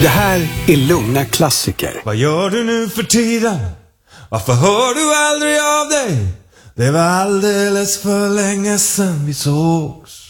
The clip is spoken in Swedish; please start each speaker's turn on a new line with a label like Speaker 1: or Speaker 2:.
Speaker 1: Det här är Lugna klassiker.
Speaker 2: Vad gör du nu för tiden? Varför hör du aldrig av dig? Det var alldeles för länge sedan vi sågs.